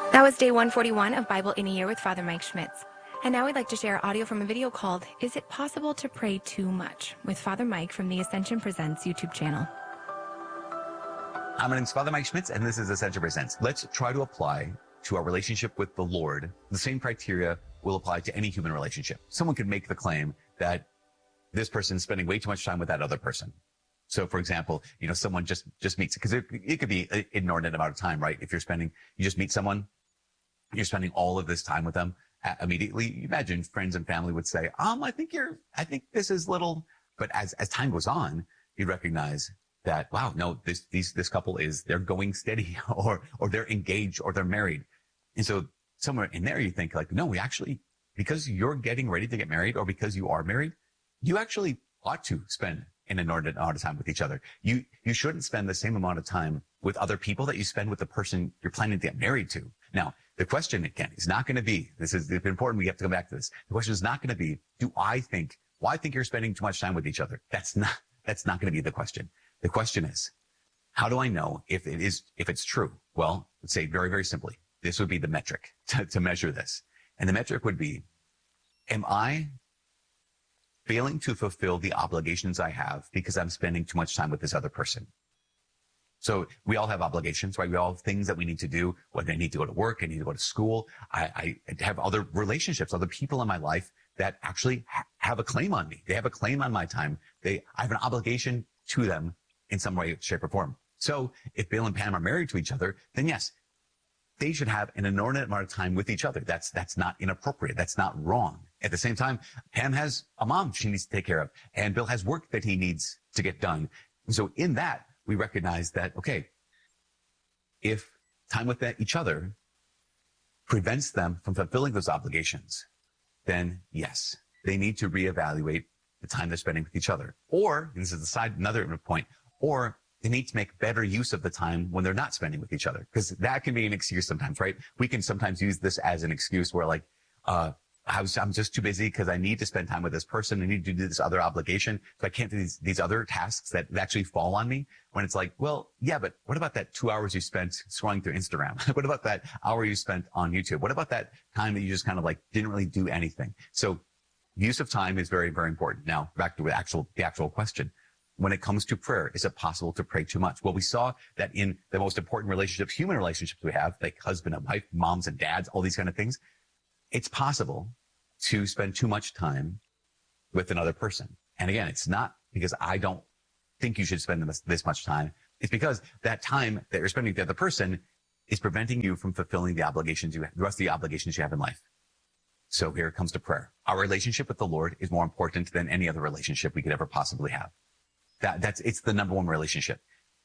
That was day 141 of Bible in a Year with Father Mike Schmitz. And now we'd like to share audio from a video called Is It Possible to Pray Too Much? With Father Mike from the Ascension Presents YouTube channel. Hi, my name is Father Mike Schmitz, and this is Ascension Presents. Let's try to apply to our relationship with the Lord the same criteria will apply to any human relationship. Someone could make the claim that this person is spending way too much time with that other person. So, for example, someone just meets, because it could be an inordinate amount of time, right? If you just meet someone, you're spending all of this time with them immediately. You imagine friends and family would say, I think this is little, but as time goes on, you recognize that, wow, no, this couple they're going steady or they're engaged or they're married. And so somewhere in there, you think like, no, we actually, because you're getting ready to get married or because you are married, you actually ought to spend an inordinate amount of time with each other. You shouldn't spend the same amount of time with other people that you spend with the person you're planning to get married to. Now, the question, again, is not going to be, this is important, we have to come back to this. The question is not going to be, why I think you're spending too much time with each other? That's not going to be the question. The question is, how do I know if it's true? Well, let's say very, very simply, this would be the metric to measure this. And the metric would be, am I failing to fulfill the obligations I have because I'm spending too much time with this other person? So we all have obligations, right? We all have things that we need to do, whether I need to go to work, I need to go to school. I have other relationships, other people in my life that actually have a claim on me. They have a claim on my time. I have an obligation to them in some way, shape, or form. So if Bill and Pam are married to each other, then yes, they should have an inordinate amount of time with each other. That's not inappropriate. That's not wrong. At the same time, Pam has a mom she needs to take care of, and Bill has work that he needs to get done. And so in that, we recognize that, okay, if time with each other prevents them from fulfilling those obligations, then yes, they need to reevaluate the time they're spending with each other. Or, and this is another point, or they need to make better use of the time when they're not spending with each other. Because that can be an excuse sometimes, right? We can sometimes use this as an excuse where like, I'm just too busy because I need to spend time with this person. I need to do this other obligation. So I can't do these other tasks that actually fall on me. When it's like, well, yeah, but what about that 2 hours you spent scrolling through Instagram? What about that hour you spent on YouTube? What about that time that you just kind of like didn't really do anything? So use of time is very, very important. Now back to the actual question. When it comes to prayer, is it possible to pray too much? Well, we saw that in the most important relationships, human relationships we have, like husband and wife, moms and dads, all these kind of things, it's possible to spend too much time with another person. And again, it's not because I don't think you should spend this much time. It's because that time that you're spending with the other person is preventing you from fulfilling the rest of the obligations you have in life. So here it comes to prayer. Our relationship with the Lord is more important than any other relationship we could ever possibly have. It's the number one relationship.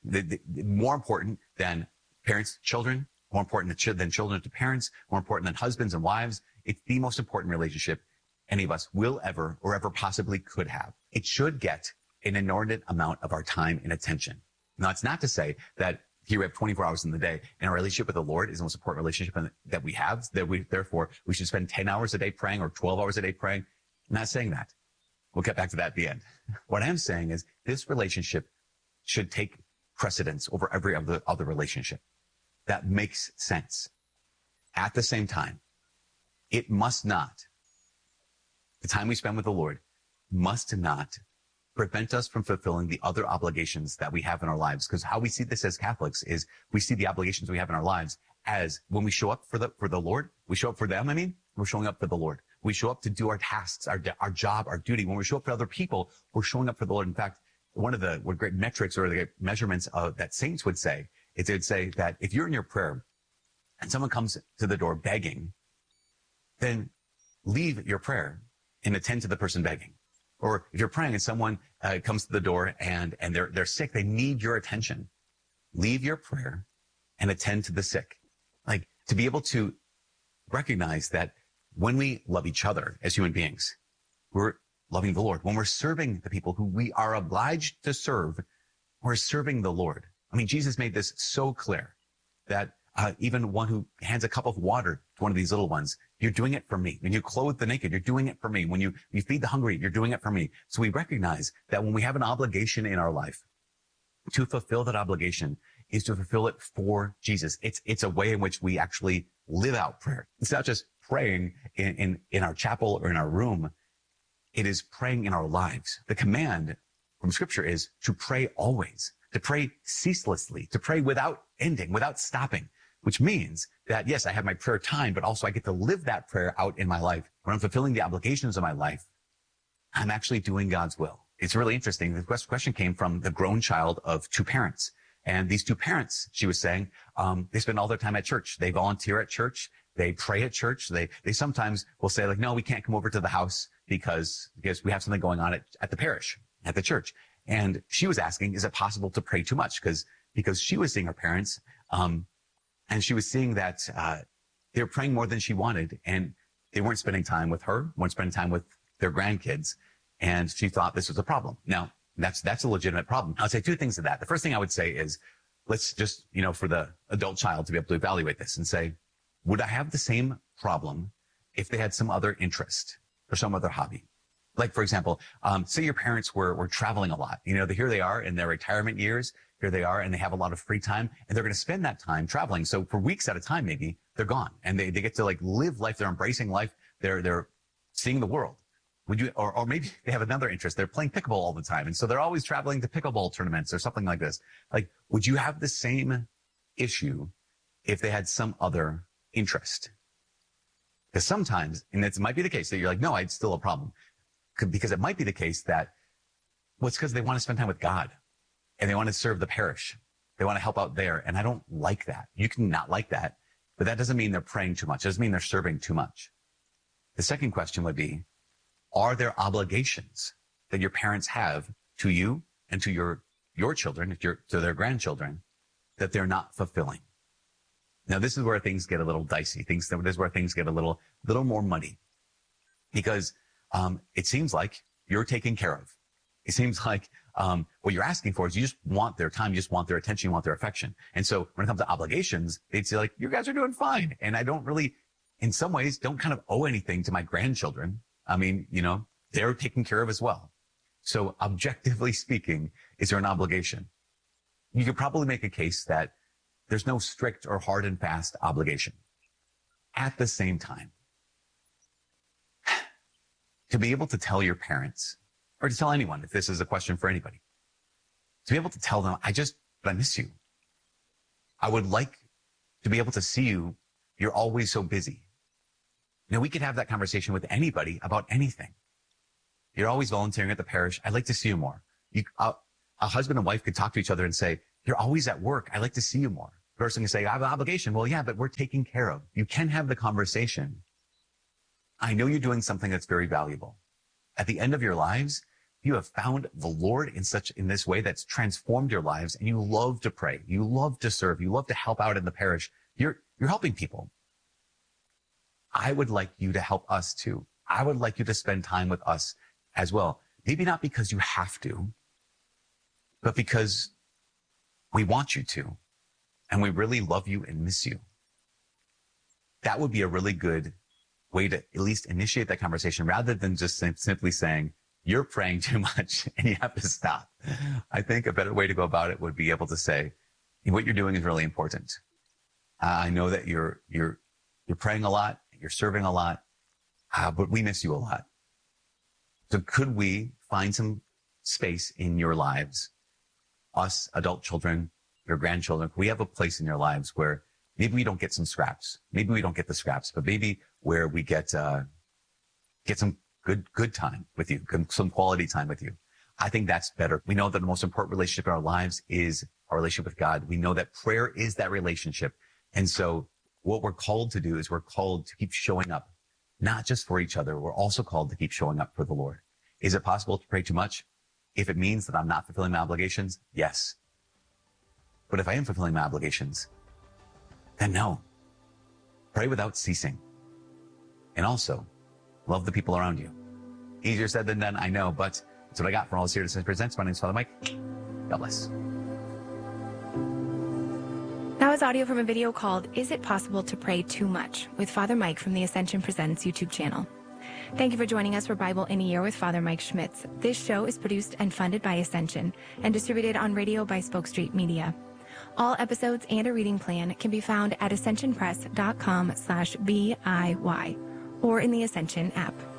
More important than parents, children, more important than children to parents, more important than husbands and wives. It's the most important relationship any of us will ever or ever possibly could have. It should get an inordinate amount of our time and attention. Now, it's not to say that here we have 24 hours in the day and our relationship with the Lord is the most important relationship that we have, therefore we should spend 10 hours a day praying or 12 hours a day praying. I'm not saying that. We'll get back to that at the end. What I'm saying is this relationship should take precedence over every other relationship. That makes sense. At the same time, it must not, the time we spend with the Lord must not prevent us from fulfilling the other obligations that we have in our lives. Because how we see this as Catholics is we see the obligations we have in our lives as when we show up for the Lord, we show up for them, we're showing up for the Lord. We show up to do our tasks, our job, our duty. When we show up for other people, we're showing up for the Lord. In fact, one of the great metrics or the measurements that saints would say is they'd say that if you're in your prayer and someone comes to the door begging, then leave your prayer and attend to the person begging. Or if you're praying and someone comes to the door and they're sick, they need your attention. Leave your prayer and attend to the sick. Like to be able to recognize that when we love each other as human beings, we're loving the Lord. When we're serving the people who we are obliged to serve, we're serving the Lord. Jesus made this so clear that even one who hands a cup of water to one of these little ones, you're doing it for me. When you clothe the naked, you're doing it for me. When you feed the hungry, you're doing it for me. So we recognize that when we have an obligation in our life, to fulfill that obligation is to fulfill it for Jesus. It's a way in which we actually live out prayer. It's not just praying in our chapel or in our room. It is praying in our lives. The command from Scripture is to pray always, to pray ceaselessly, to pray without ending, without stopping, which means that, yes, I have my prayer time, but also I get to live that prayer out in my life. When I'm fulfilling the obligations of my life, I'm actually doing God's will. It's really interesting. The question came from the grown child of two parents. And these two parents, she was saying, they spend all their time at church. They volunteer at church. They pray at church. They sometimes will say, like, no, we can't come over to the house because we have something going on at the parish, at the church. And she was asking, is it possible to pray too much? Because she was seeing her parents, and she was seeing that they were praying more than she wanted, and they weren't spending time with her, weren't spending time with their grandkids. And she thought this was a problem. Now, that's a legitimate problem. I'll say two things to that. The first thing I would say is, let's just, for the adult child to be able to evaluate this and say, would I have the same problem if they had some other interest or some other hobby? Like, for example, say your parents were traveling a lot. Here they are in their retirement years. Here they are, and they have a lot of free time, and they're going to spend that time traveling. So for weeks at a time, maybe they're gone, and they get to live life. They're embracing life. They're seeing the world. Would you, or maybe they have another interest. They're playing pickleball all the time, and so they're always traveling to pickleball tournaments or something like this. Would you have the same issue if they had some other interest? Because sometimes, and it might be the case that you're like, no, it's still a problem. Because it might be the case that, it's because they want to spend time with God and they want to serve the parish. They want to help out there. And I don't like that. You can not like that, but that doesn't mean they're praying too much. It doesn't mean they're serving too much. The second question would be, are there obligations that your parents have to you and to your children, to their grandchildren, that they're not fulfilling? Now, this is where things get a little dicey. This is where things get a little more muddy, because it seems like you're taken care of. It seems like what you're asking for is you just want their time, you just want their attention, you want their affection. And so when it comes to obligations, they'd say, like, you guys are doing fine. And I don't really, in some ways, don't kind of owe anything to my grandchildren. I mean, they're taken care of as well. So objectively speaking, is there an obligation? You could probably make a case that there's no strict or hard and fast obligation. At the same time, to be able to tell your parents, or to tell anyone, if this is a question for anybody, to be able to tell them, I miss you. I would like to be able to see you. You're always so busy. We could have that conversation with anybody about anything. You're always volunteering at the parish. I'd like to see you more. A husband and wife could talk to each other and say, you're always at work. I'd like to see you more. The person can say, I have an obligation. Well, yeah, but we're taken care of. You can have the conversation. I know you're doing something that's very valuable. At the end of your lives, you have found the Lord in this way that's transformed your lives, and you love to pray. You love to serve. You love to help out in the parish. You're helping people. I would like you to help us too. I would like you to spend time with us as well. Maybe not because you have to, but because we want you to, and we really love you and miss you. That would be a really good way to at least initiate that conversation, rather than just simply saying, you're praying too much and you have to stop. I think a better way to go about it would be able to say, what you're doing is really important. I know that you're praying a lot, you're serving a lot, but we miss you a lot. So could we find some space in your lives, us adult children, your grandchildren? We have a place in your lives where maybe we don't get some scraps. Maybe we don't get the scraps, but maybe where we get some good time with you, some quality time with you. I think that's better. We know that the most important relationship in our lives is our relationship with God. We know that prayer is that relationship. And so what we're called to do is we're called to keep showing up, not just for each other. We're also called to keep showing up for the Lord. Is it possible to pray too much? If it means that I'm not fulfilling my obligations, yes. But if I am fulfilling my obligations, then no. Pray without ceasing. And also, love the people around you. Easier said than done, I know, but that's what I got for All Is Here to Presents. My name is Father Mike. God bless. That was audio from a video called Is It Possible to Pray Too Much? With Father Mike from the Ascension Presents YouTube channel. Thank you for joining us for Bible in a Year with Father Mike Schmitz. This show is produced and funded by Ascension and distributed on radio by Spoke Street Media. All episodes and a reading plan can be found at ascensionpress.com/BIY or in the Ascension app.